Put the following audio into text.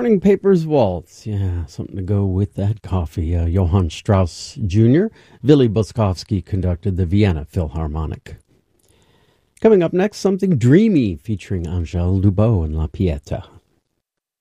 Morning Papers Waltz. Yeah, something to go with that coffee. Johann Strauss Jr., Willy Boskovsky conducted the Vienna Philharmonic. Coming up next, something dreamy featuring Angèle Lubot and La Pieta.